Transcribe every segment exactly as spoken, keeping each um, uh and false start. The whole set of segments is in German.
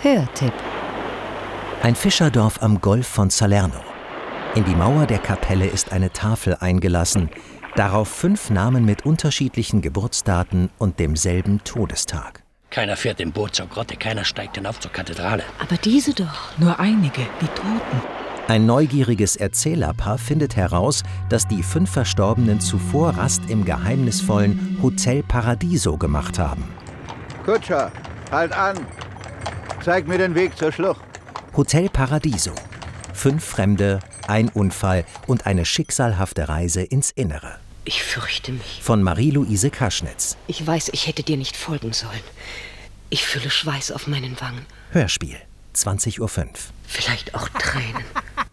Hörtipp. Ein Fischerdorf am Golf von Salerno. In die Mauer der Kapelle ist eine Tafel eingelassen, darauf fünf Namen mit unterschiedlichen Geburtsdaten und demselben Todestag. Keiner fährt im Boot zur Grotte, keiner steigt hinauf zur Kathedrale. Aber diese doch. Nur einige, die Toten. Ein neugieriges Erzählerpaar findet heraus, dass die fünf Verstorbenen zuvor Rast im geheimnisvollen Hotel Paradiso gemacht haben. Kutscher, halt an! Zeig mir den Weg zur Schlucht. Hotel Paradiso. Fünf Fremde, ein Unfall und eine schicksalhafte Reise ins Innere. Ich fürchte mich. Von Marie-Louise Kaschnitz. Ich weiß, ich hätte dir nicht folgen sollen. Ich fühle Schweiß auf meinen Wangen. Hörspiel, zwanzig Uhr fünf. Vielleicht auch Tränen.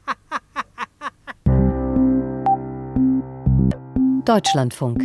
Deutschlandfunk.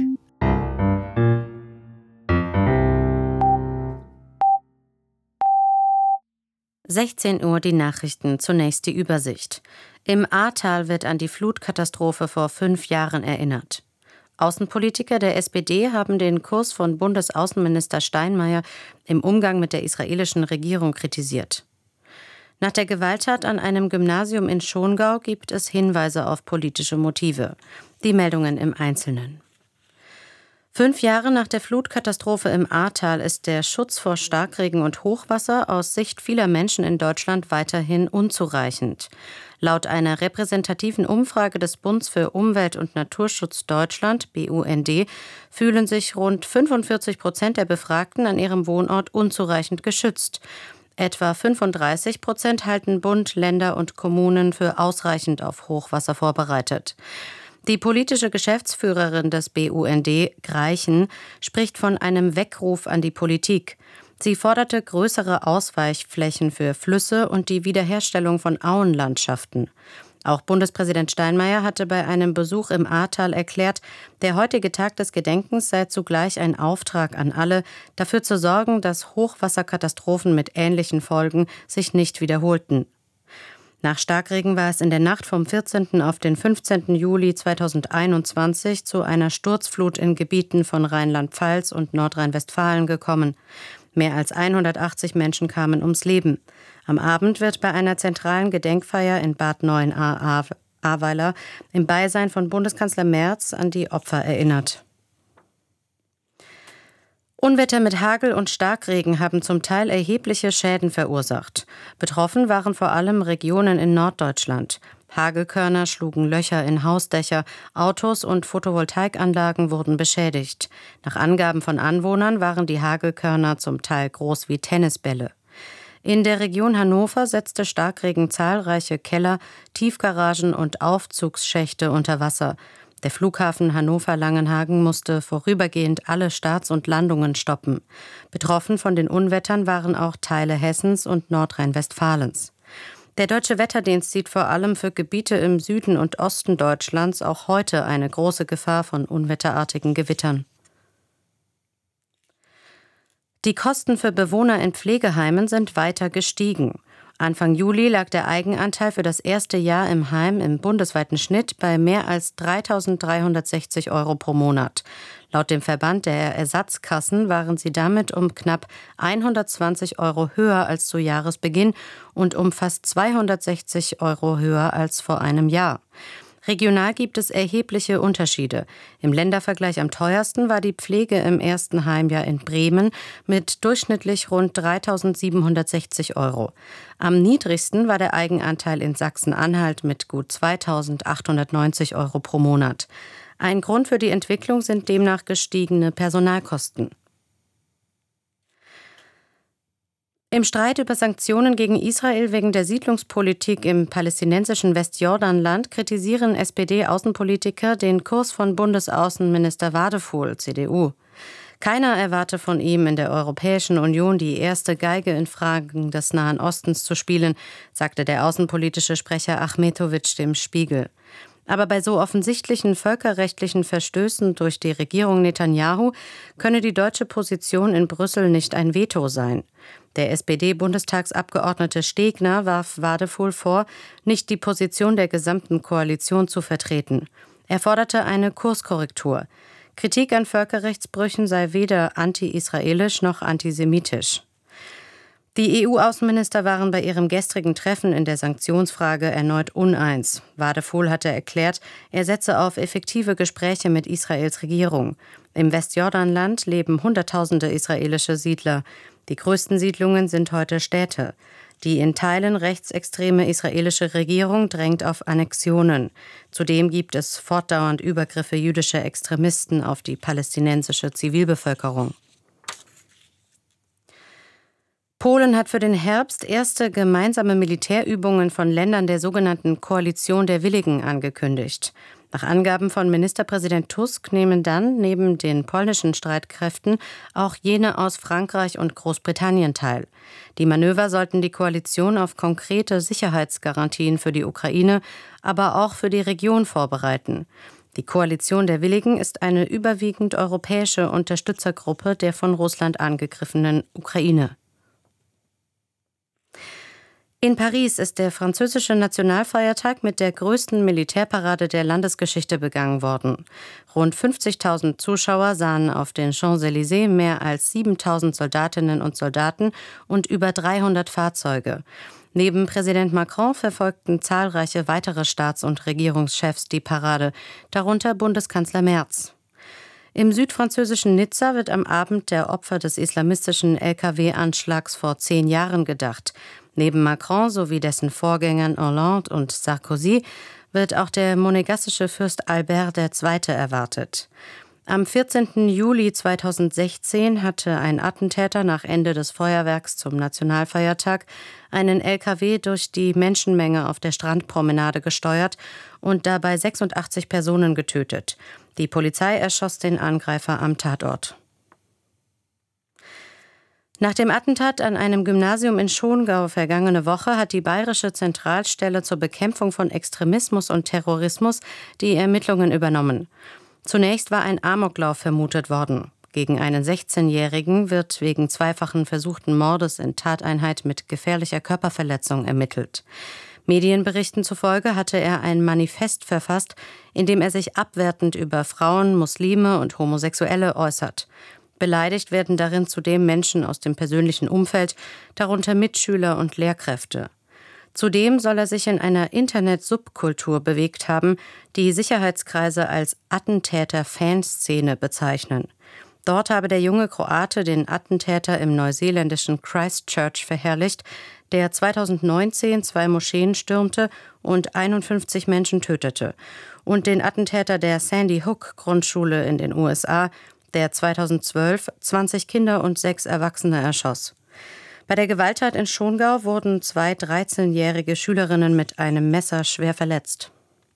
sechzehn Uhr die Nachrichten, zunächst die Übersicht. Im Ahrtal wird an die Flutkatastrophe vor fünf Jahren erinnert. Außenpolitiker der S P D haben den Kurs von Bundesaußenminister Steinmeier im Umgang mit der israelischen Regierung kritisiert. Nach der Gewalttat an einem Gymnasium in Schongau gibt es Hinweise auf politische Motive. Die Meldungen im Einzelnen. Fünf Jahre nach der Flutkatastrophe im Ahrtal ist der Schutz vor Starkregen und Hochwasser aus Sicht vieler Menschen in Deutschland weiterhin unzureichend. Laut einer repräsentativen Umfrage des Bunds für Umwelt- und Naturschutz Deutschland, B U N D, fühlen sich rund fünfundvierzig Prozent der Befragten an ihrem Wohnort unzureichend geschützt. Etwa fünfunddreißig Prozent halten Bund, Länder und Kommunen für ausreichend auf Hochwasser vorbereitet. Die politische Geschäftsführerin des B U N D, Greichen, spricht von einem Weckruf an die Politik. Sie forderte größere Ausweichflächen für Flüsse und die Wiederherstellung von Auenlandschaften. Auch Bundespräsident Steinmeier hatte bei einem Besuch im Ahrtal erklärt, der heutige Tag des Gedenkens sei zugleich ein Auftrag an alle, dafür zu sorgen, dass Hochwasserkatastrophen mit ähnlichen Folgen sich nicht wiederholten. Nach Starkregen war es in der Nacht vom vierzehnten auf den fünfzehnten Juli zweitausendeinundzwanzig zu einer Sturzflut in Gebieten von Rheinland-Pfalz und Nordrhein-Westfalen gekommen. Mehr als hundertachtzig Menschen kamen ums Leben. Am Abend wird bei einer zentralen Gedenkfeier in Bad Neuenahr-Ahrweiler im Beisein von Bundeskanzler Merz an die Opfer erinnert. Unwetter mit Hagel und Starkregen haben zum Teil erhebliche Schäden verursacht. Betroffen waren vor allem Regionen in Norddeutschland. Hagelkörner schlugen Löcher in Hausdächer, Autos und Photovoltaikanlagen wurden beschädigt. Nach Angaben von Anwohnern waren die Hagelkörner zum Teil groß wie Tennisbälle. In der Region Hannover setzte Starkregen zahlreiche Keller, Tiefgaragen und Aufzugsschächte unter Wasser. Der Flughafen Hannover-Langenhagen musste vorübergehend alle Starts und Landungen stoppen. Betroffen von den Unwettern waren auch Teile Hessens und Nordrhein-Westfalens. Der Deutsche Wetterdienst sieht vor allem für Gebiete im Süden und Osten Deutschlands auch heute eine große Gefahr von unwetterartigen Gewittern. Die Kosten für Bewohner in Pflegeheimen sind weiter gestiegen. Anfang Juli lag der Eigenanteil für das erste Jahr im Heim im bundesweiten Schnitt bei mehr als dreitausenddreihundertsechzig Euro pro Monat. Laut dem Verband der Ersatzkassen waren sie damit um knapp hundertzwanzig Euro höher als zu Jahresbeginn und um fast zweihundertsechzig Euro höher als vor einem Jahr. Regional gibt es erhebliche Unterschiede. Im Ländervergleich am teuersten war die Pflege im ersten Heimjahr in Bremen mit durchschnittlich rund dreitausendsiebenhundertsechzig Euro. Am niedrigsten war der Eigenanteil in Sachsen-Anhalt mit gut zweitausendachthundertneunzig Euro pro Monat. Ein Grund für die Entwicklung sind demnach gestiegene Personalkosten. Im Streit über Sanktionen gegen Israel wegen der Siedlungspolitik im palästinensischen Westjordanland kritisieren S P D-Außenpolitiker den Kurs von Bundesaußenminister Wadefuhl, C D U. Keiner erwarte von ihm, in der Europäischen Union die erste Geige in Fragen des Nahen Ostens zu spielen, sagte der außenpolitische Sprecher Achmetovic dem Spiegel. Aber bei so offensichtlichen völkerrechtlichen Verstößen durch die Regierung Netanyahu könne die deutsche Position in Brüssel nicht ein Veto sein. Der S P D-Bundestagsabgeordnete Stegner warf Wadefuhl vor, nicht die Position der gesamten Koalition zu vertreten. Er forderte eine Kurskorrektur. Kritik an Völkerrechtsbrüchen sei weder anti-israelisch noch antisemitisch. Die E U-Außenminister waren bei ihrem gestrigen Treffen in der Sanktionsfrage erneut uneins. Wadephul hatte erklärt, er setze auf effektive Gespräche mit Israels Regierung. Im Westjordanland leben Hunderttausende israelische Siedler. Die größten Siedlungen sind heute Städte. Die in Teilen rechtsextreme israelische Regierung drängt auf Annexionen. Zudem gibt es fortdauernd Übergriffe jüdischer Extremisten auf die palästinensische Zivilbevölkerung. Polen hat für den Herbst erste gemeinsame Militärübungen von Ländern der sogenannten Koalition der Willigen angekündigt. Nach Angaben von Ministerpräsident Tusk nehmen dann neben den polnischen Streitkräften auch jene aus Frankreich und Großbritannien teil. Die Manöver sollten die Koalition auf konkrete Sicherheitsgarantien für die Ukraine, aber auch für die Region vorbereiten. Die Koalition der Willigen ist eine überwiegend europäische Unterstützergruppe der von Russland angegriffenen Ukraine. In Paris ist der französische Nationalfeiertag mit der größten Militärparade der Landesgeschichte begangen worden. Rund fünfzigtausend Zuschauer sahen auf den Champs-Élysées mehr als siebentausend Soldatinnen und Soldaten und über dreihundert Fahrzeuge. Neben Präsident Macron verfolgten zahlreiche weitere Staats- und Regierungschefs die Parade, darunter Bundeskanzler Merz. Im südfranzösischen Nizza wird am Abend der Opfer des islamistischen L K W-Anschlags vor zehn Jahren gedacht. Neben Macron sowie dessen Vorgängern Hollande und Sarkozy wird auch der monegassische Fürst Albert der Zweite erwartet. Am vierzehnten Juli zweitausendsechzehn hatte ein Attentäter nach Ende des Feuerwerks zum Nationalfeiertag einen L K W durch die Menschenmenge auf der Strandpromenade gesteuert und dabei sechsundachtzig Personen getötet. Die Polizei erschoss den Angreifer am Tatort. Nach dem Attentat an einem Gymnasium in Schongau vergangene Woche hat die Bayerische Zentralstelle zur Bekämpfung von Extremismus und Terrorismus die Ermittlungen übernommen. Zunächst war ein Amoklauf vermutet worden. Gegen einen sechzehnjährigen wird wegen zweifachen versuchten Mordes in Tateinheit mit gefährlicher Körperverletzung ermittelt. Medienberichten zufolge hatte er ein Manifest verfasst, in dem er sich abwertend über Frauen, Muslime und Homosexuelle äußert. Beleidigt werden darin zudem Menschen aus dem persönlichen Umfeld, darunter Mitschüler und Lehrkräfte. Zudem soll er sich in einer Internet-Subkultur bewegt haben, die Sicherheitskreise als Attentäter-Fanszene bezeichnen. Dort habe der junge Kroate den Attentäter im neuseeländischen Christchurch verherrlicht, der zweitausendneunzehn zwei Moscheen stürmte und einundfünfzig Menschen tötete, und den Attentäter der Sandy Hook Grundschule in den U S A, der zweitausendzwölf zwanzig Kinder und sechs Erwachsene erschoss. Bei der Gewalttat in Schongau wurden zwei dreizehnjährige Schülerinnen mit einem Messer schwer verletzt.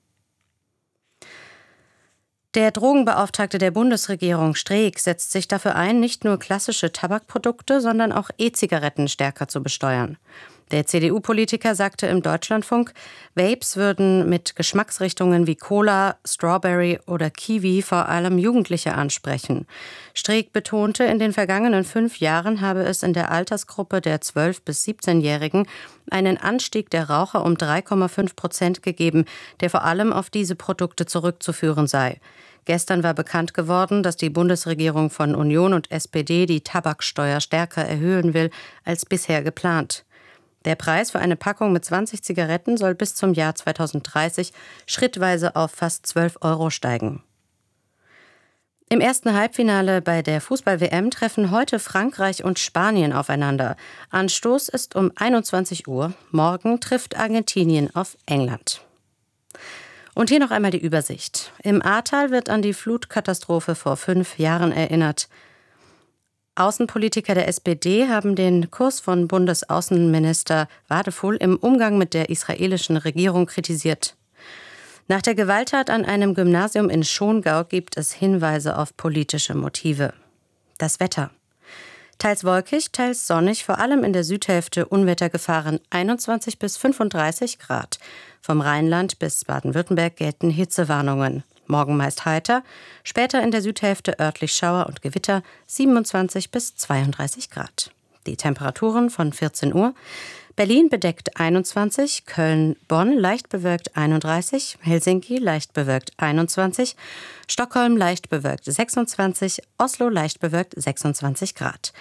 Der Drogenbeauftragte der Bundesregierung, Streeck, setzt sich dafür ein, nicht nur klassische Tabakprodukte, sondern auch E-Zigaretten stärker zu besteuern. Der C D U-Politiker sagte im Deutschlandfunk, Vapes würden mit Geschmacksrichtungen wie Cola, Strawberry oder Kiwi vor allem Jugendliche ansprechen. Streeck betonte, in den vergangenen fünf Jahren habe es in der Altersgruppe der zwölf- bis siebzehnjährigen einen Anstieg der Raucher um drei Komma fünf Prozent gegeben, der vor allem auf diese Produkte zurückzuführen sei. Gestern war bekannt geworden, dass die Bundesregierung von Union und S P D die Tabaksteuer stärker erhöhen will als bisher geplant. Der Preis für eine Packung mit zwanzig Zigaretten soll bis zum Jahr zweitausenddreißig schrittweise auf fast zwölf Euro steigen. Im ersten Halbfinale bei der Fußball-W M treffen heute Frankreich und Spanien aufeinander. Anstoß ist um einundzwanzig Uhr. Morgen trifft Argentinien auf England. Und hier noch einmal die Übersicht. Im Ahrtal wird an die Flutkatastrophe vor fünf Jahren erinnert. Außenpolitiker der S P D haben den Kurs von Bundesaußenminister Wadephul im Umgang mit der israelischen Regierung kritisiert. Nach der Gewalttat an einem Gymnasium in Schongau gibt es Hinweise auf politische Motive. Das Wetter. Teils wolkig, teils sonnig, vor allem in der Südhälfte Unwettergefahren einundzwanzig bis fünfunddreißig Grad. Vom Rheinland bis Baden-Württemberg gelten Hitzewarnungen. Morgen meist heiter, später in der Südhälfte örtlich Schauer und Gewitter, siebenundzwanzig bis zweiunddreißig Grad. Die Temperaturen von vierzehn Uhr. Berlin bedeckt einundzwanzig, Köln, Bonn leicht bewölkt einunddreißig, Helsinki leicht bewölkt einundzwanzig, Stockholm leicht bewölkt sechsundzwanzig, Oslo leicht bewölkt sechsundzwanzig Grad.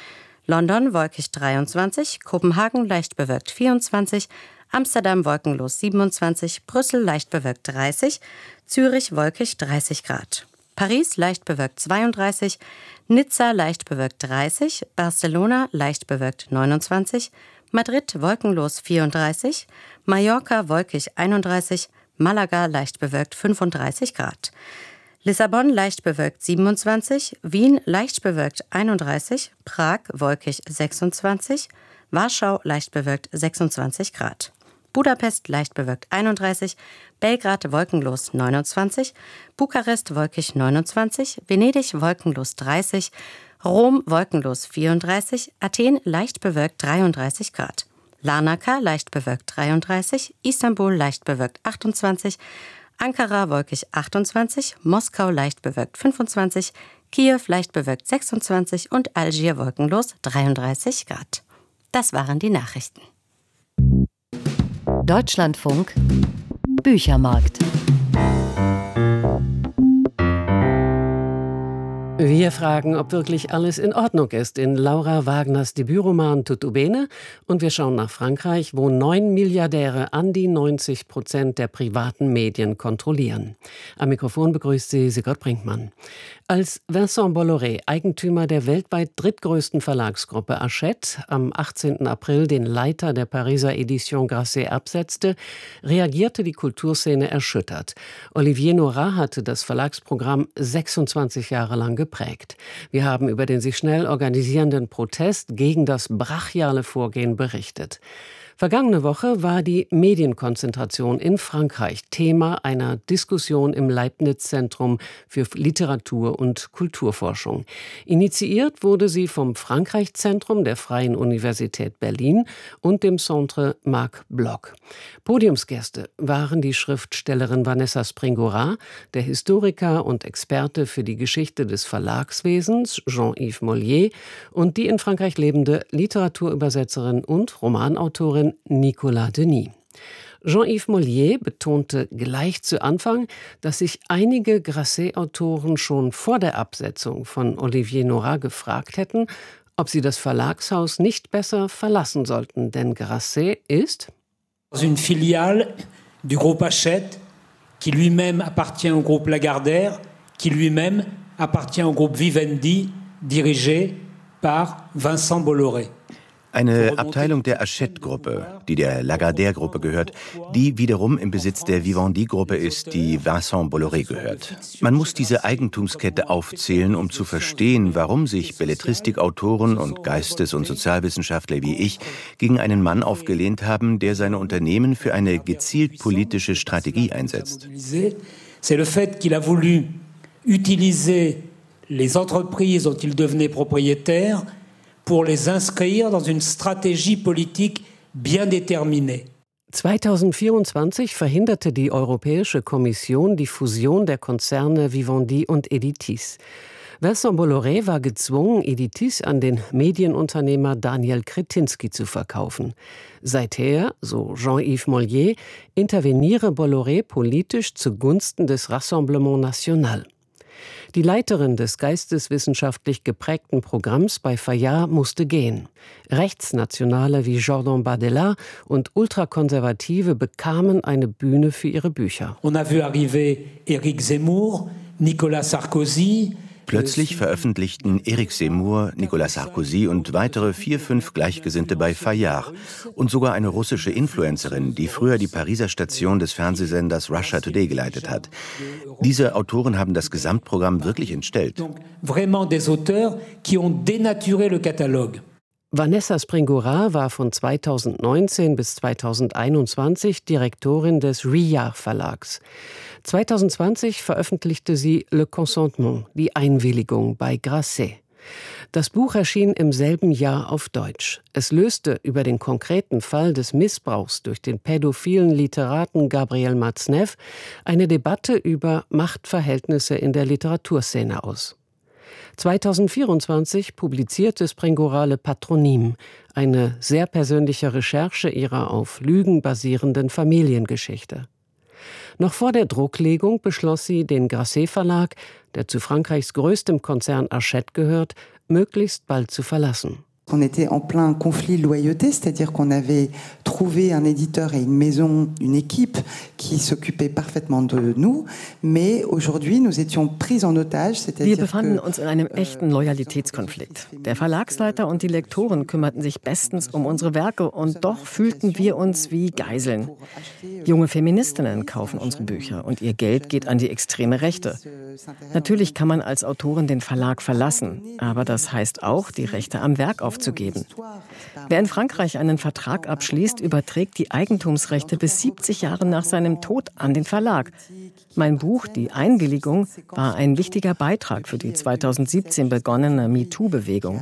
London wolkig dreiundzwanzig, Kopenhagen leicht bewölkt vierundzwanzig, Amsterdam wolkenlos siebenundzwanzig, Brüssel leicht bewölkt dreißig, Zürich wolkig dreißig Grad. Paris leicht bewölkt zweiunddreißig, Nizza leicht bewölkt dreißig, Barcelona leicht bewölkt neunundzwanzig, Madrid wolkenlos vierunddreißig, Mallorca wolkig einunddreißig, Malaga leicht bewölkt fünfunddreißig Grad. Lissabon leicht bewölkt siebenundzwanzig, Wien leicht bewölkt einunddreißig, Prag wolkig sechsundzwanzig, Warschau leicht bewölkt sechsundzwanzig Grad. Budapest leicht bewölkt einunddreißig, Belgrad wolkenlos neunundzwanzig, Bukarest wolkig neunundzwanzig, Venedig wolkenlos dreißig, Rom wolkenlos vierunddreißig, Athen leicht bewölkt dreiunddreißig Grad. Larnaca leicht bewölkt dreiunddreißig, Istanbul leicht bewölkt achtundzwanzig, Ankara wolkig achtundzwanzig, Moskau leicht bewölkt fünfundzwanzig, Kiew leicht bewölkt sechsundzwanzig und Algier wolkenlos dreiunddreißig Grad. Das waren die Nachrichten. Deutschlandfunk Büchermarkt. Wir fragen, ob wirklich alles in Ordnung ist in Laura Wagners Debütroman Tutto Bene, und wir schauen nach Frankreich, wo neun Milliardäre an die neunzig Prozent der privaten Medien kontrollieren. Am Mikrofon begrüßt sie Sigurd Brinkmann. Als Vincent Bolloré, Eigentümer der weltweit drittgrößten Verlagsgruppe Hachette, am achtzehnten April den Leiter der Pariser Edition Grasset absetzte, reagierte die Kulturszene erschüttert. Olivier Nora hatte das Verlagsprogramm sechsundzwanzig Jahre lang geprägt. Wir haben über den sich schnell organisierenden Protest gegen das brachiale Vorgehen berichtet. Vergangene Woche war die Medienkonzentration in Frankreich Thema einer Diskussion im Leibniz-Zentrum für Literatur- und Kulturforschung. Initiiert wurde sie vom Frankreich-Zentrum der Freien Universität Berlin und dem Centre Marc Bloch. Podiumsgäste waren die Schriftstellerin Vanessa Springora, der Historiker und Experte für die Geschichte des Verlagswesens Jean-Yves Mollier und die in Frankreich lebende Literaturübersetzerin und Romanautorin Nicolas Denis. Jean-Yves Mollier betonte gleich zu Anfang, dass sich einige Grasset-Autoren schon vor der Absetzung von Olivier Nora gefragt hätten, ob sie das Verlagshaus nicht besser verlassen sollten, denn Grasset ist une filiale du groupe Hachette, qui lui-même appartient au groupe Lagardère, qui lui-même appartient au groupe Vivendi, dirigé par Vincent Bolloré. Eine Abteilung der Hachette-Gruppe, die der Lagardère-Gruppe gehört, die wiederum im Besitz der Vivendi-Gruppe ist, die Vincent Bolloré gehört. Man muss diese Eigentumskette aufzählen, um zu verstehen, warum sich Belletristikautoren und Geistes- und Sozialwissenschaftler wie ich gegen einen Mann aufgelehnt haben, der seine Unternehmen für eine gezielt politische Strategie einsetzt. C'est le fait qu'il a voulu utiliser les entreprises dont il devenait propriétaire pour les inscrire dans une stratégie politique bien déterminée. zweitausendvierundzwanzig verhinderte die Europäische Kommission die Fusion der Konzerne Vivendi und Editis. Vincent Bolloré war gezwungen, Editis an den Medienunternehmer Daniel Kretinsky zu verkaufen. Seither, so Jean-Yves Mollier, interveniere Bolloré politisch zugunsten des Rassemblement National. Die Leiterin des geisteswissenschaftlich geprägten Programms bei Fayard musste gehen. Rechtsnationale wie Jordan Bardella und Ultrakonservative bekamen eine Bühne für ihre Bücher. On a vu arriver Éric Zemmour, Nicolas Sarkozy. Plötzlich veröffentlichten Éric Zemmour, Nicolas Sarkozy und weitere vier, fünf Gleichgesinnte bei Fayard und sogar eine russische Influencerin, die früher die Pariser Station des Fernsehsenders Russia Today geleitet hat. Diese Autoren haben das Gesamtprogramm wirklich entstellt. Vraiment des auteurs qui ont dénaturé le catalogue. Vanessa Springora war von zweitausendneunzehn bis zweitausendeinundzwanzig Direktorin des Riyar Verlags. zweitausendzwanzig veröffentlichte sie Le Consentement, die Einwilligung bei Grasset. Das Buch erschien im selben Jahr auf Deutsch. Es löste über den konkreten Fall des Missbrauchs durch den pädophilen Literaten Gabriel Matzneff eine Debatte über Machtverhältnisse in der Literaturszene aus. zweitausendvierundzwanzig publizierte Springora Le Patronym, eine sehr persönliche Recherche ihrer auf Lügen basierenden Familiengeschichte. Noch vor der Drucklegung beschloss sie, den Grasset-Verlag, der zu Frankreichs größtem Konzern Hachette gehört, möglichst bald zu verlassen. On était en plein conflit de loyauté, c'est-à-dire qu'on avait trouvé un éditeur et une maison, une équipe qui s'occupait parfaitement de nous, mais aujourd'hui nous étions pris en otage, c'est-à-dire Wir befanden que, uns in einem echten Loyalitätskonflikt. Der Verlagsleiter und die Lektoren kümmerten sich bestens um unsere Werke und doch fühlten wir uns wie Geiseln. Junge Feministinnen kaufen unsere Bücher und ihr Geld geht an die extreme Rechte. Natürlich kann man als Autorin den Verlag verlassen, aber das heißt auch, die Rechte am Werk aufzugeben. Wer in Frankreich einen Vertrag abschließt, überträgt die Eigentumsrechte bis siebzig Jahre nach seinem Tod an den Verlag. Mein Buch, Die Einwilligung, war ein wichtiger Beitrag für die zweitausendsiebzehn begonnene MeToo-Bewegung.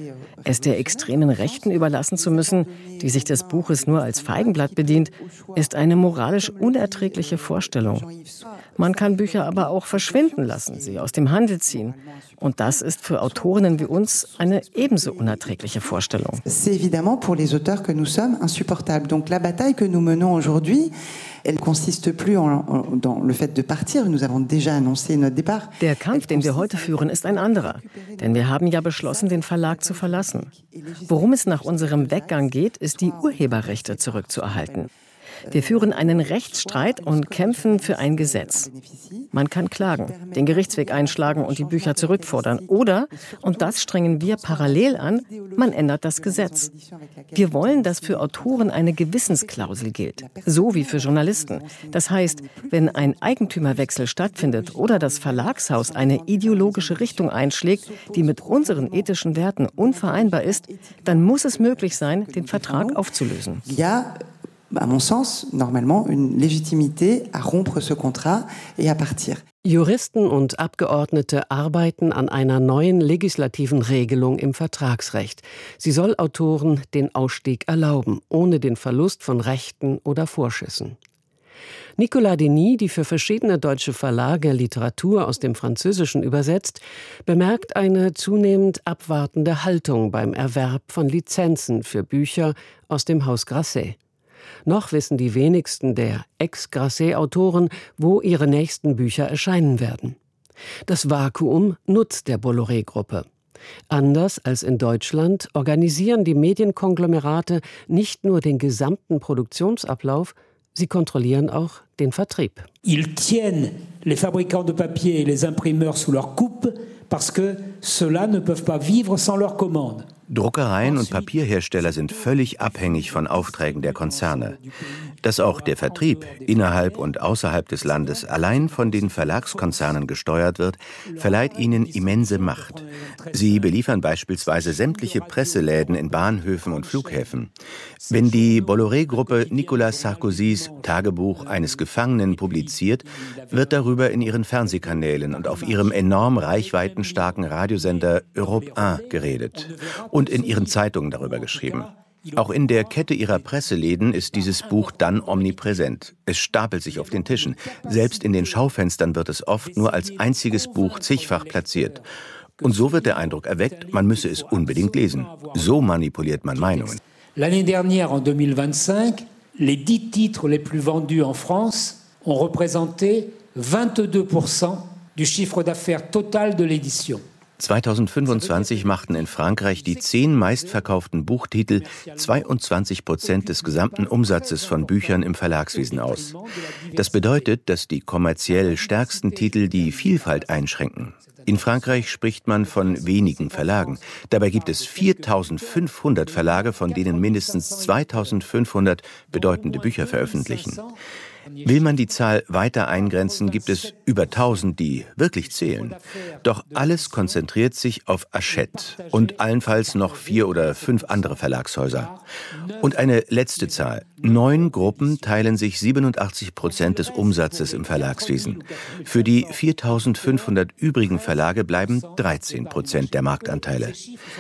Es der extremen Rechten überlassen zu müssen, die sich des Buches nur als Feigenblatt bedient, ist eine moralisch unerträgliche Vorstellung. Man kann Bücher aber auch verschwinden lassen, sie aus dem Handel ziehen. Und das ist für Autorinnen wie uns eine ebenso unerträgliche Vorstellung. C'est évidemment pour les auteurs que nous sommes insupportable. Donc la bataille que nous menons aujourd'hui, elle consiste plus en, en, dans le fait de partir. Nous avons déjà annoncé notre départ. Der Kampf, den wir heute führen, ist ein anderer. Denn wir haben ja beschlossen, den Verlag zu verlassen. Worum es nach unserem Weggang geht, ist die Urheberrechte zurückzuerhalten. Wir führen einen Rechtsstreit und kämpfen für ein Gesetz. Man kann klagen, den Gerichtsweg einschlagen und die Bücher zurückfordern. Oder, und das strengen wir parallel an, man ändert das Gesetz. Wir wollen, dass für Autoren eine Gewissensklausel gilt, so wie für Journalisten. Das heißt, wenn ein Eigentümerwechsel stattfindet oder das Verlagshaus eine ideologische Richtung einschlägt, die mit unseren ethischen Werten unvereinbar ist, dann muss es möglich sein, den Vertrag aufzulösen. Ja. À mon sens, normalement, une légitimité à rompre ce contrat et à partir. Juristen und Abgeordnete arbeiten an einer neuen legislativen Regelung im Vertragsrecht. Sie soll Autoren den Ausstieg erlauben, ohne den Verlust von Rechten oder Vorschüssen. Nicolas Denis, die für verschiedene deutsche Verlage Literatur aus dem Französischen übersetzt, bemerkt eine zunehmend abwartende Haltung beim Erwerb von Lizenzen für Bücher aus dem Haus Grasset. Noch wissen die wenigsten der Ex-Grasset-Autoren, wo ihre nächsten Bücher erscheinen werden. Das Vakuum nutzt der Bolloré-Gruppe. Anders als in Deutschland organisieren die Medienkonglomerate nicht nur den gesamten Produktionsablauf, sie kontrollieren auch den Vertrieb. Ils tiennent les fabricants de papier et les imprimeurs sous leur coupe parce que ceux-là ne peuvent pas vivre sans leurs commandes. Druckereien und Papierhersteller sind völlig abhängig von Aufträgen der Konzerne. Dass auch der Vertrieb innerhalb und außerhalb des Landes allein von den Verlagskonzernen gesteuert wird, verleiht ihnen immense Macht. Sie beliefern beispielsweise sämtliche Presseläden in Bahnhöfen und Flughäfen. Wenn die Bolloré-Gruppe Nicolas Sarkozys Tagebuch eines Gefangenen publiziert, wird darüber in ihren Fernsehkanälen und auf ihrem enorm reichweitenstarken Radiosender Europe eins geredet. Und in ihren Zeitungen darüber geschrieben. Auch in der Kette ihrer Presseläden ist dieses Buch dann omnipräsent. Es stapelt sich auf den Tischen. Selbst in den Schaufenstern wird es oft nur als einziges Buch zigfach platziert. Und so wird der Eindruck erweckt, man müsse es unbedingt lesen. So manipuliert man Meinungen. L'année dernière, en deux mille vingt-cinq, les dix titres les plus vendus en France ont représenté vingt-deux pour cent du chiffre d'affaires total de l'édition. zweitausendfünfundzwanzig machten in Frankreich die zehn meistverkauften Buchtitel zweiundzwanzig Prozent des gesamten Umsatzes von Büchern im Verlagswesen aus. Das bedeutet, dass die kommerziell stärksten Titel die Vielfalt einschränken. In Frankreich spricht man von wenigen Verlagen. Dabei gibt es viertausendfünfhundert Verlage, von denen mindestens zweitausendfünfhundert bedeutende Bücher veröffentlichen. Will man die Zahl weiter eingrenzen, gibt es über tausend, die wirklich zählen. Doch alles konzentriert sich auf Hachette und allenfalls noch vier oder fünf andere Verlagshäuser. Und eine letzte Zahl. Neun Gruppen teilen sich siebenundachtzig Prozent des Umsatzes im Verlagswesen. Für die viertausendfünfhundert übrigen Verlage bleiben dreizehn Prozent der Marktanteile.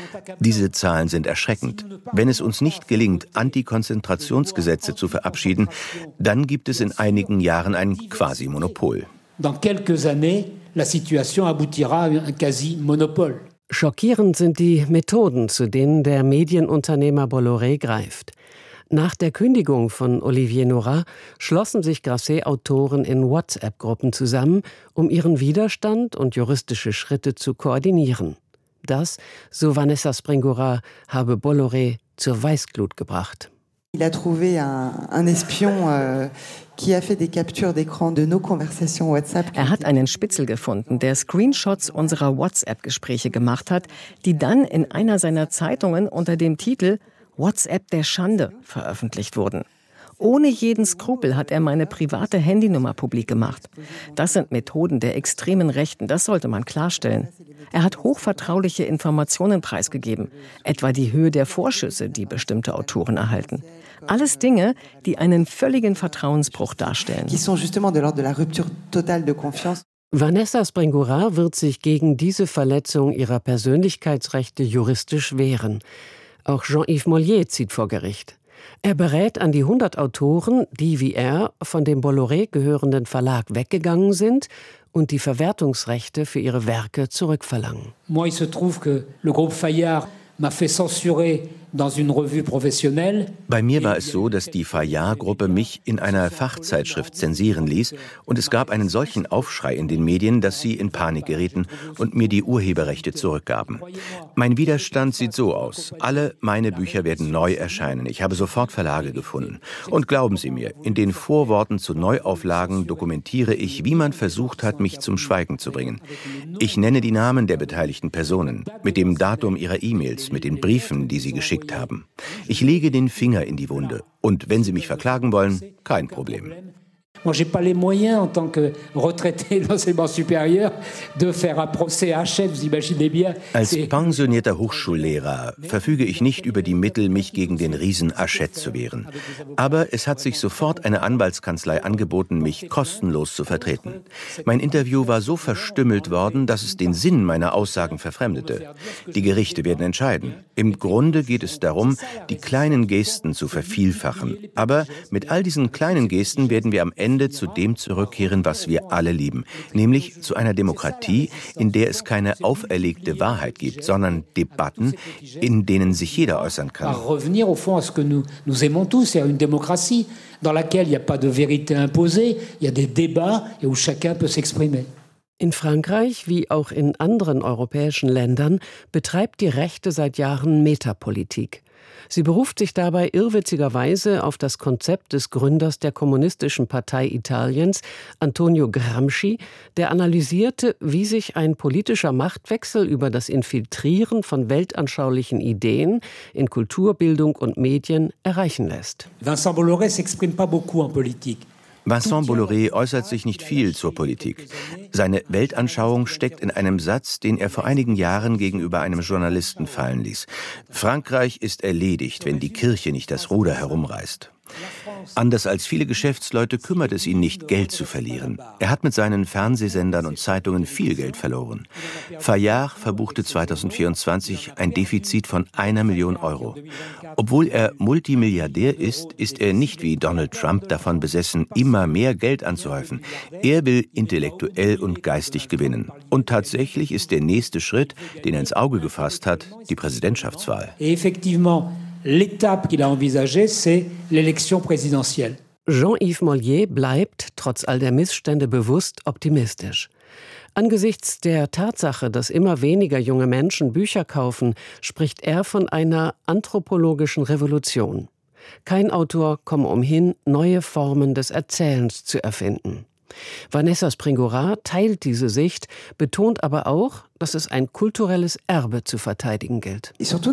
Diese Zahlen sind erschreckend. Wenn es uns nicht gelingt, Antikonzentrationsgesetze zu verabschieden, dann gibt es in einigen Jahren ein Quasi-Monopol. Dans quelques années, la situation aboutira à un quasi-monopole. Schockierend sind die Methoden, zu denen der Medienunternehmer Bolloré greift. Nach der Kündigung von Olivier Nora schlossen sich Grasset-Autoren in WhatsApp-Gruppen zusammen, um ihren Widerstand und juristische Schritte zu koordinieren. Das, so Vanessa Springora, habe Bolloré zur Weißglut gebracht. Il a trouvé un, un espion euh, qui a fait des captures d'écran de nos conversations WhatsApp. Er hat einen Spitzel gefunden, der Screenshots unserer WhatsApp-Gespräche gemacht hat, die dann in einer seiner Zeitungen unter dem Titel WhatsApp der Schande veröffentlicht wurden. Ohne jeden Skrupel hat er meine private Handynummer publik gemacht. Das sind Methoden der extremen Rechten, das sollte man klarstellen. Er hat hochvertrauliche Informationen preisgegeben, etwa die Höhe der Vorschüsse, die bestimmte Autoren erhalten. Alles Dinge, die einen völligen Vertrauensbruch darstellen. Vanessa Springora wird sich gegen diese Verletzung ihrer Persönlichkeitsrechte juristisch wehren. Auch Jean-Yves Mollier zieht vor Gericht. Er berät an die hundert Autoren, die wie er von dem Bolloré gehörenden Verlag weggegangen sind und die Verwertungsrechte für ihre Werke zurückverlangen. Moi, il se trouve que le groupe Fayard m'a fait censurer dans une revue professionnelle. Bei mir war es so, dass die Fayard-Gruppe mich in einer Fachzeitschrift zensieren ließ und es gab einen solchen Aufschrei in den Medien, dass sie in Panik gerieten und mir die Urheberrechte zurückgaben. Mein Widerstand sieht so aus. Alle meine Bücher werden neu erscheinen. Ich habe sofort Verlage gefunden. Und glauben Sie mir, in den Vorworten zu Neuauflagen dokumentiere ich, wie man versucht hat, mich zum Schweigen zu bringen. Ich nenne die Namen der beteiligten Personen, mit dem Datum ihrer E-Mails, mit den Briefen, die sie geschickt haben. Ich lege den Finger in die Wunde. Und wenn Sie mich verklagen wollen, kein Problem. Moi, j'ai pas les moyens en tant que retraité de l'enseignement supérieur de faire un procès Hachette, vous imaginez bien. Als pensionierter Hochschullehrer verfüge ich nicht über die Mittel, mich gegen den Riesen Hachette zu wehren. Aber es hat sich sofort eine Anwaltskanzlei angeboten, mich kostenlos zu vertreten. Mein Interview war so verstümmelt worden, dass es den Sinn meiner Aussagen verfremdete. Die Gerichte werden entscheiden. Im Grunde geht es darum, die kleinen Gesten zu vervielfachen. Aber mit all diesen kleinen Gesten werden wir am Ende zu dem zurückkehren, was wir alle lieben, nämlich zu einer Demokratie, in der es keine auferlegte Wahrheit gibt, sondern Debatten, in denen sich jeder äußern kann. Revenir au fond à ce que nous nous aimons tous, c'est une démocratie dans laquelle il n'y a pas de vérité imposée, il y a des débats et où chacun peut s'exprimer. In Frankreich wie auch in anderen europäischen Ländern betreibt die Rechte seit Jahren Metapolitik. Sie beruft sich dabei irrwitzigerweise auf das Konzept des Gründers der Kommunistischen Partei Italiens, Antonio Gramsci, der analysierte, wie sich ein politischer Machtwechsel über das Infiltrieren von weltanschaulichen Ideen in Kultur, Bildung und Medien erreichen lässt. Vincent Bolloré s'exprime pas beaucoup en politique. Vincent Bolloré äußert sich nicht viel zur Politik. Seine Weltanschauung steckt in einem Satz, den er vor einigen Jahren gegenüber einem Journalisten fallen ließ. Frankreich ist erledigt, wenn die Kirche nicht das Ruder herumreißt. Anders als viele Geschäftsleute kümmert es ihn nicht, Geld zu verlieren. Er hat mit seinen Fernsehsendern und Zeitungen viel Geld verloren. Fayard verbuchte zweitausendvierundzwanzig ein Defizit von einer Million Euro. Obwohl er Multimilliardär ist, ist er nicht wie Donald Trump davon besessen, immer mehr Geld anzuhäufen. Er will intellektuell und geistig gewinnen. Und tatsächlich ist der nächste Schritt, den er ins Auge gefasst hat, die Präsidentschaftswahl. L'étape qu'il a envisagée, c'est l'élection présidentielle. Jean-Yves Mollier bleibt, trotz all der Missstände, bewusst optimistisch. Angesichts der Tatsache, dass immer weniger junge Menschen Bücher kaufen, spricht er von einer anthropologischen Revolution. Kein Autor komme umhin, neue Formen des Erzählens zu erfinden. Vanessa Springora teilt diese Sicht, betont aber auch, dass es ein kulturelles Erbe zu verteidigen gilt.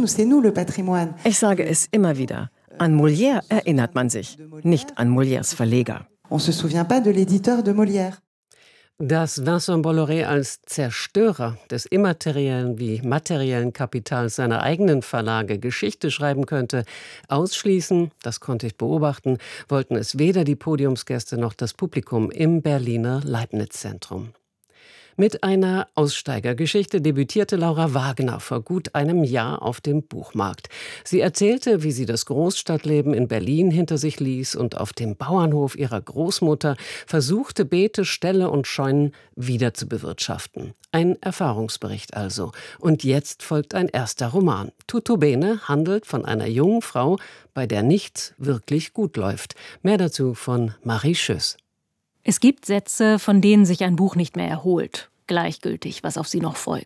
Ich sage es immer wieder. An Molière erinnert man sich, nicht an Molières Verleger. On se souvient pas de l'éditeur de Molière. Dass Vincent Bolloré als Zerstörer des immateriellen wie materiellen Kapitals seiner eigenen Verlage Geschichte schreiben könnte, ausschließen, das konnte ich beobachten, wollten es weder die Podiumsgäste noch das Publikum im Berliner Leibniz-Zentrum. Mit einer Aussteigergeschichte debütierte Laura Wagner vor gut einem Jahr auf dem Buchmarkt. Sie erzählte, wie sie das Großstadtleben in Berlin hinter sich ließ und auf dem Bauernhof ihrer Großmutter versuchte, Beete, Ställe und Scheunen wieder zu bewirtschaften. Ein Erfahrungsbericht also. Und jetzt folgt ein erster Roman. Tutto Bene handelt von einer jungen Frau, bei der nichts wirklich gut läuft. Mehr dazu von Marie Schüss. Es gibt Sätze, von denen sich ein Buch nicht mehr erholt. Gleichgültig, was auf sie noch folgt.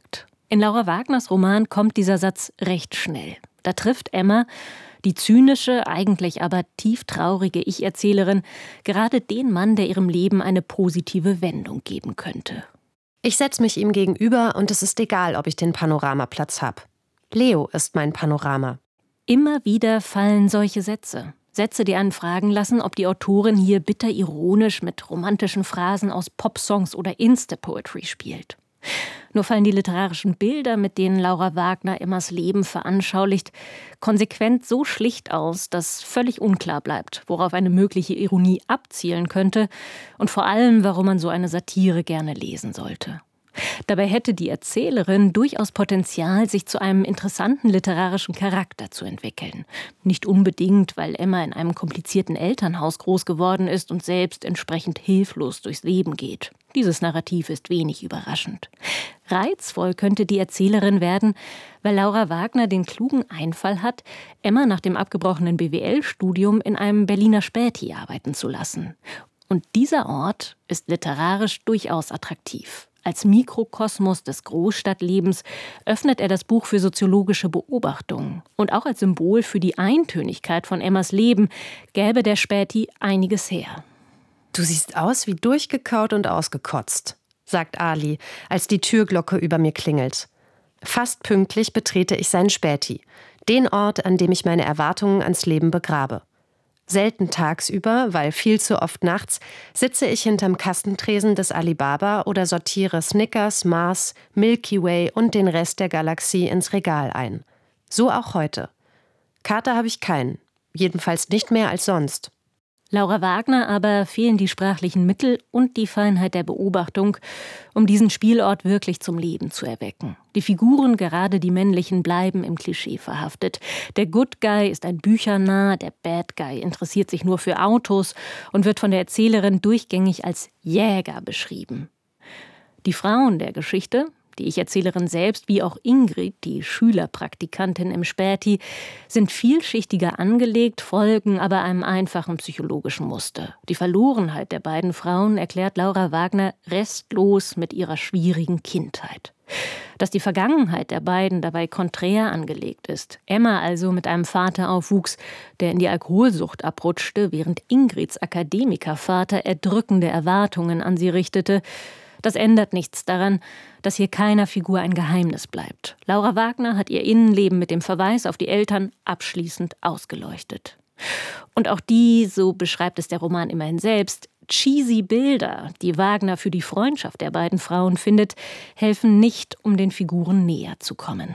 In Laura Wagners Roman kommt dieser Satz recht schnell. Da trifft Emma, die zynische, eigentlich aber tieftraurige Ich-Erzählerin, gerade den Mann, der ihrem Leben eine positive Wendung geben könnte. Ich setze mich ihm gegenüber und es ist egal, ob ich den Panoramaplatz habe. Leo ist mein Panorama. Immer wieder fallen solche Sätze. Sätze, die einen fragen lassen, ob die Autorin hier bitter ironisch mit romantischen Phrasen aus Popsongs oder Insta-Poetry spielt. Nur fallen die literarischen Bilder, mit denen Laura Wagner Emmas Leben veranschaulicht, konsequent so schlicht aus, dass völlig unklar bleibt, worauf eine mögliche Ironie abzielen könnte und vor allem, warum man so eine Satire gerne lesen sollte. Dabei hätte die Erzählerin durchaus Potenzial, sich zu einem interessanten literarischen Charakter zu entwickeln. Nicht unbedingt, weil Emma in einem komplizierten Elternhaus groß geworden ist und selbst entsprechend hilflos durchs Leben geht. Dieses Narrativ ist wenig überraschend. Reizvoll könnte die Erzählerin werden, weil Laura Wagner den klugen Einfall hat, Emma nach dem abgebrochenen B W L-Studium in einem Berliner Späti arbeiten zu lassen. Und dieser Ort ist literarisch durchaus attraktiv. Als Mikrokosmos des Großstadtlebens öffnet er das Buch für soziologische Beobachtungen. Und auch als Symbol für die Eintönigkeit von Emmas Leben gäbe der Späti einiges her. »Du siehst aus wie durchgekaut und ausgekotzt«, sagt Ali, als die Türglocke über mir klingelt. Fast pünktlich betrete ich seinen Späti, den Ort, an dem ich meine Erwartungen ans Leben begrabe. Selten tagsüber, weil viel zu oft nachts, sitze ich hinterm Kassentresen des Alibaba oder sortiere Snickers, Mars, Milky Way und den Rest der Galaxie ins Regal ein. So auch heute. Kater habe ich keinen, jedenfalls nicht mehr als sonst. Laura Wagner aber fehlen die sprachlichen Mittel und die Feinheit der Beobachtung, um diesen Spielort wirklich zum Leben zu erwecken. Die Figuren, gerade die männlichen, bleiben im Klischee verhaftet. Der Good Guy ist ein Büchernarr, der Bad Guy interessiert sich nur für Autos und wird von der Erzählerin durchgängig als Jäger beschrieben. Die Frauen der Geschichte, die Ich-Erzählerin selbst, wie auch Ingrid, die Schülerpraktikantin im Späti, sind vielschichtiger angelegt, folgen aber einem einfachen psychologischen Muster. Die Verlorenheit der beiden Frauen erklärt Laura Wagner restlos mit ihrer schwierigen Kindheit. Dass die Vergangenheit der beiden dabei konträr angelegt ist, Emma also mit einem Vater aufwuchs, der in die Alkoholsucht abrutschte, während Ingrids Akademikervater erdrückende Erwartungen an sie richtete, das ändert nichts daran, dass hier keiner Figur ein Geheimnis bleibt. Laura Wagner hat ihr Innenleben mit dem Verweis auf die Eltern abschließend ausgeleuchtet. Und auch die, so beschreibt es der Roman immerhin selbst, cheesy Bilder, die Wagner für die Freundschaft der beiden Frauen findet, helfen nicht, um den Figuren näher zu kommen.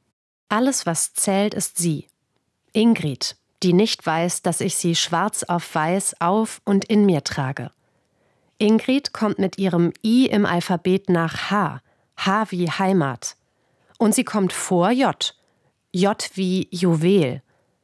Alles, was zählt, ist sie. Ingrid, die nicht weiß, dass ich sie schwarz auf weiß auf und in mir trage. Ingrid kommt mit ihrem I im Alphabet nach H. H wie Heimat. Und sie kommt vor J. J wie Juwel.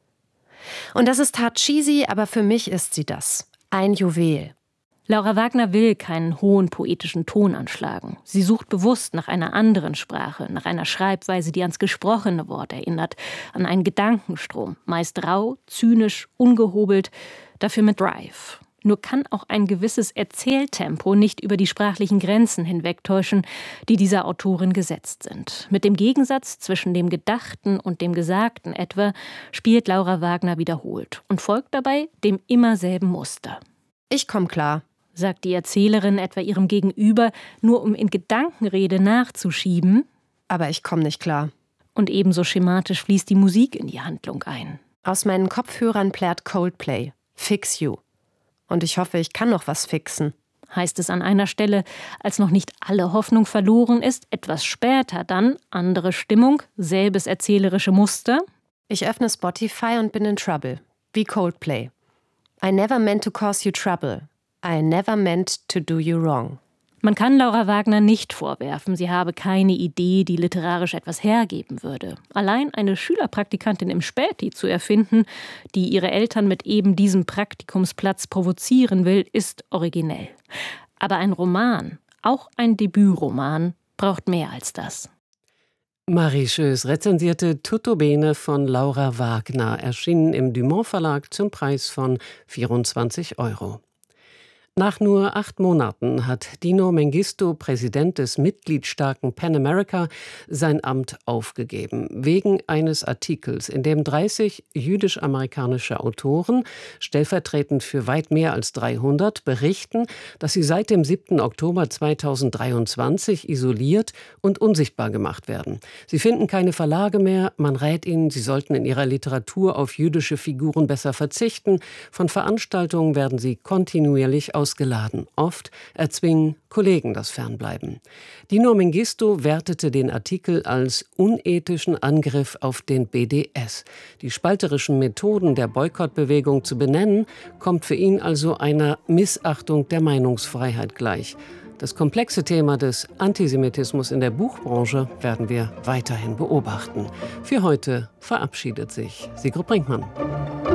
Und das ist hart cheesy, aber für mich ist sie das. Ein Juwel. Laura Wagner will keinen hohen poetischen Ton anschlagen. Sie sucht bewusst nach einer anderen Sprache, nach einer Schreibweise, die ans gesprochene Wort erinnert, an einen Gedankenstrom, meist rau, zynisch, ungehobelt, dafür mit Drive. Nur kann auch ein gewisses Erzähltempo nicht über die sprachlichen Grenzen hinwegtäuschen, die dieser Autorin gesetzt sind. Mit dem Gegensatz zwischen dem Gedachten und dem Gesagten etwa spielt Laura Wagner wiederholt und folgt dabei dem immer selben Muster. Ich komm klar, sagt die Erzählerin etwa ihrem Gegenüber, nur um in Gedankenrede nachzuschieben. Aber ich komm nicht klar. Und ebenso schematisch fließt die Musik in die Handlung ein. Aus meinen Kopfhörern plärt Coldplay. Fix You. Und ich hoffe, ich kann noch was fixen. Heißt es an einer Stelle, als noch nicht alle Hoffnung verloren ist, etwas später dann andere Stimmung, selbes erzählerische Muster? Ich öffne Spotify und bin in Trouble. Wie Coldplay. I never meant to cause you trouble. I never meant to do you wrong. Man kann Laura Wagner nicht vorwerfen, sie habe keine Idee, die literarisch etwas hergeben würde. Allein eine Schülerpraktikantin im Späti zu erfinden, die ihre Eltern mit eben diesem Praktikumsplatz provozieren will, ist originell. Aber ein Roman, auch ein Debütroman, braucht mehr als das. Marie Schöß rezensierte Tutto Bene von Laura Wagner, erschienen im Dumont Verlag zum Preis von vierundzwanzig Euro. Nach nur acht Monaten hat Dino Mengistu, Präsident des mitgliedsstarken Pan America, sein Amt aufgegeben. Wegen eines Artikels, in dem dreißig jüdisch-amerikanische Autoren, stellvertretend für weit mehr als dreihundert, berichten, dass sie seit dem siebten Oktober zweitausenddreiundzwanzig isoliert und unsichtbar gemacht werden. Sie finden keine Verlage mehr. Man rät ihnen, sie sollten in ihrer Literatur auf jüdische Figuren besser verzichten. Von Veranstaltungen werden sie kontinuierlich ausgeladen. Oft erzwingen Kollegen das Fernbleiben. Dino Mengistu wertete den Artikel als unethischen Angriff auf den B D S. Die spalterischen Methoden der Boykottbewegung zu benennen, kommt für ihn also einer Missachtung der Meinungsfreiheit gleich. Das komplexe Thema des Antisemitismus in der Buchbranche werden wir weiterhin beobachten. Für heute verabschiedet sich Sigrid Brinkmann.